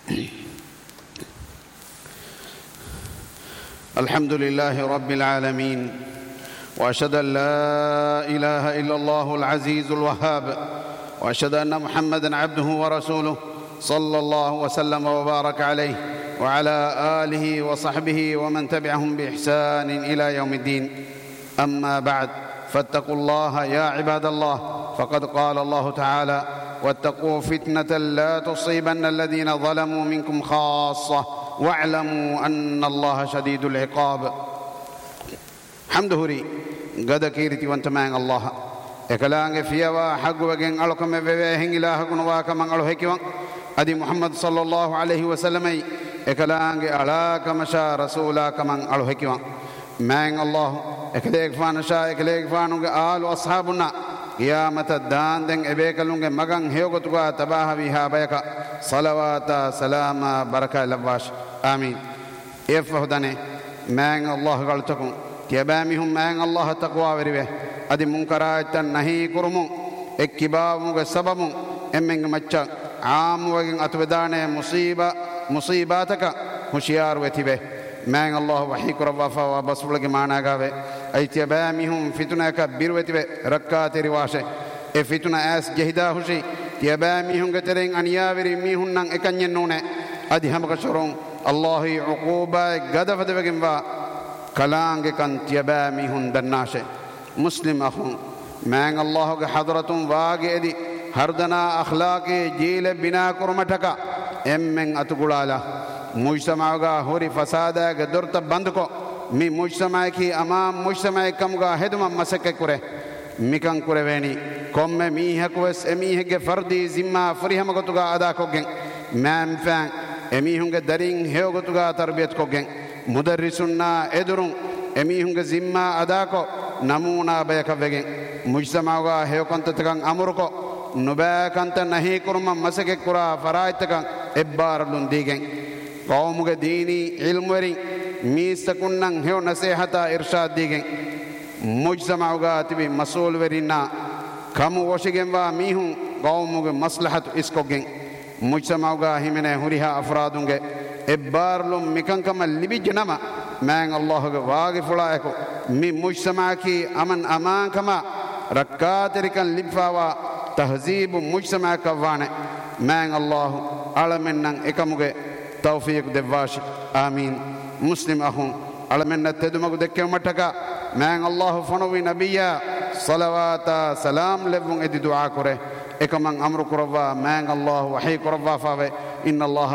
الحمد لله رب العالمين، وأشهد أن لا إله إلا الله العزيز الوهاب، وأشهد أن محمدًا عبده ورسوله صلى الله وسلم وبارك عليه وعلى آله وصحبه ومن تبعهم بإحسان إلى يوم الدين. أما بعد، فاتقوا الله يا عباد الله، فقد قال الله تعالى: واتقوا فتنة لا تصيبن الذين ظلموا منكم خاصة واعلموا أن الله شديد العقاب. حمد هري قد كيرتي وانت معن الله ekalaange fiyawa hagwagen alokome bebe hengila hagunwa kamang alohekwan adi Muhammad sallallahu alaihi wasallam ekalaange ala kamasha rasula kamang alohekwan mang Allah ekaleeg faanasha ekaleeg faanuge alu ashabuna qiyamata daanden ebekalunge magan heyogotuga tabahawi habayaka salawata salama baraka lawash amin. efhodane mang Allah galtakun tiyabamihum mang Allah taqwa verive adi munkaraatan nahi kurumu ekkibamuge sabamu emmenge macca aamuwegen atvedane musibataka hushiyar wetibe mang Allah wahi kurawafa wa basulage maanagave aitiyabamihum fitnaka birwetibe rakkati riwashe e fitna as jehida hushi tiyabamihum getereng aniyaveri mihunnan ekanyennune adi hamakashurun Allahi uquba gadafadevegen kalaange kan tiyabamihum dannashe مسلم أخون مانغ الله حضرة واجدي هردنا أخلاقي جيل بنا كرمتك من أتقولالا مجتمعك هوري فسادا قدرت بندكو مي مجتمعك أمام مجتمعك كمغا هدما مسك كره ميكان كره ويني كم ميه كوس ميه فردي زما فريهم كتوغا أدا كوجن مام فان ميهونغ دارين هيو كتوغا تربيت كوجن مدرسونا إدرون ميهونغ زما أدا كو نمونا بيكفجن مجتمعوا هيوكنتكان أمركو نباكنت نهي كرما مسك كرا فرايتكان إبار لنديجن قومك ديني علموري ميستكونن هيو نصيحتا إرشاد ديجن مجتمعوا تبي مسؤول ورينا كمو وشجن وميهم قومك مصلحة إسكوجن مجتمعوا همنا هريها أفرادونك إبار لهم مكان كمال لبي جنما مانغ الله واقف لايكو مي مجتمعكي أمن أمان كما ركاتركن لبفاوا تهذيب مجتمعك وانا مانغ الله علمنن إكمغ توفيق دواش آمين. مسلم أخون علمنن تدمغ دكيو متكا مانغ الله فنوي نبيا صلوات سلام لبون إدي دعا كره إكمن أمر كروا مانغ الله وحي كروا فاوي إن الله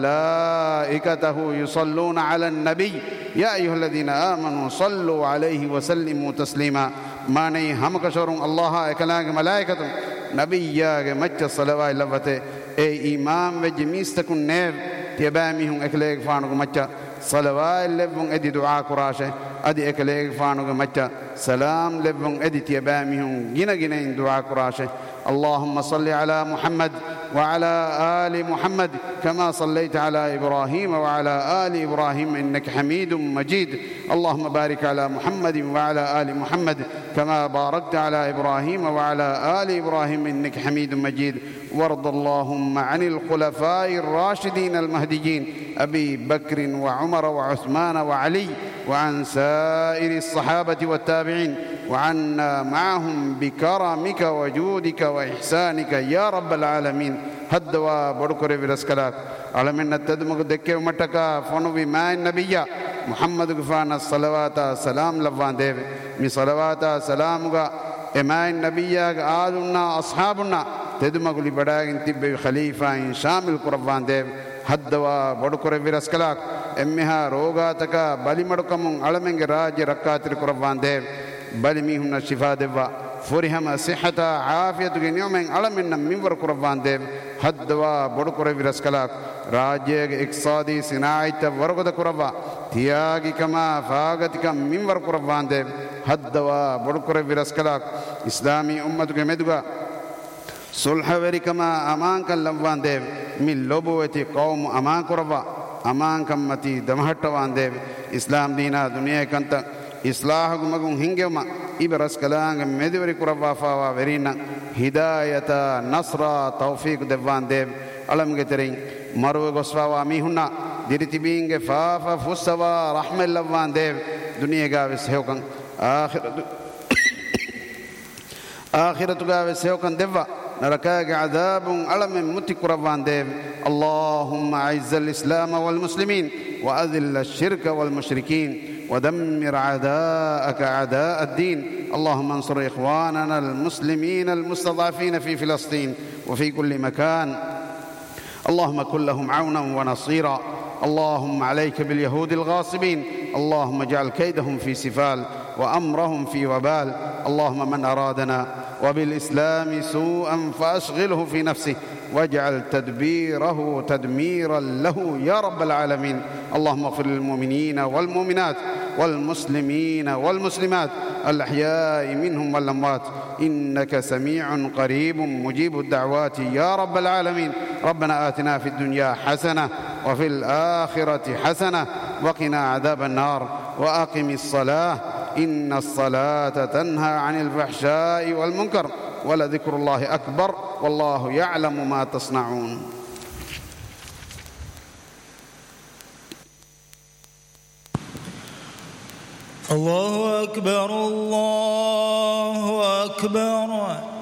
وملائكته يصلون على النبي يا أيها الذين آمنوا صلوا عليه وسلموا تسليما. ماني هم كشرون الله إكلاك ملائكة نبي يا مجد الصلوات لفته أي إمام وجميستكن نير تباميهم إكلاك فانوك مجد صلوات لبون أدي دعاء كراشه أدي إكلاك فانوك مجد سلام لبون أدي تباميهم جنا جنين دعاء كراشه. اللهم صل على محمد وعلى آل محمد كما صليت على إبراهيم وعلى آل إبراهيم إنك حميد مجيد. اللهم بارك على محمد وعلى آل محمد كما باركت على إبراهيم وعلى آل إبراهيم إنك حميد مجيد. وارض اللهم عن الخلفاء الراشدين المهديين أبي بكر وعمر وعثمان وعلي وعن سائر الصحابة والتابعين وعنا معهم بكرمك وجودك وإحسانك يا رب العالمين. هدوا بدكور برسكلاك علمنا تدمغ دكيو متكا فنوي ما النبي محمد غفانا صلوات سلام لبان ديف مي صلوات سلامغا اما النبي آلنا أصحابنا تدمغ لبداغن تبي خليفة شامل قربان ديف هدوا بدكور برسكلاك امها روغاتك بالي مدكمون علمنگ راج ركاتر قربان ديف بالي ميهن شفاء ديوا فرهم صحة عافية نيومن علمنا منور قربان ديف هدوا بدكور برسكلاك راجيگ اقتصادي صناعة ورغد قربا تياگي كما فاغتك منور قربان ديف هدوا بدكور برسكلاك إسلامي أمتك مدغا صلح وركما أمان كلموان ديف من لبوتي قوم أمان قربا أمان كمتي دمهتوان ديف إسلام دينا دنيا كنت إصلاح مغون هنگما إبرس كلام مدوري قربا فاوا ورينا هداية نصر توفيق ديوان ديف alamge tering marwe goswawa mihunna diritibinge fafa fusawa rahmellawan dev duniyega ves hewkan akhiratuga ves hewkan devva نركاك عذاب ألم متكربان ديف اللهم أعز الإسلام والمسلمين وأذل الشرك والمشركين ودمر أعداءك أعداء الدين اللهم انصر إخواننا المسلمين المستضعفين في فلسطين وفي كل مكان اللهم كن لهم عونا ونصيرا اللهم عليك باليهود الغاصبين اللهم اجعل كيدهم في سفال وأمرهم في وبال اللهم من أرادنا وبالإسلام سوءا فأشغله في نفسه واجعل تدبيره تدميرا له يا رب العالمين اللهم اغفر للمؤمنين والمؤمنات والمسلمين والمسلمات الأحياء منهم والأموات إنك سميع قريب مجيب الدعوات يا رب العالمين ربنا آتنا في الدنيا حسنة وفي الآخرة حسنة وقنا عذاب النار وأقم الصلاة إن الصلاة تنهى عن الفحشاء والمنكر ولذكر الله أكبر والله يعلم ما تصنعون. الله أكبر الله أكبر.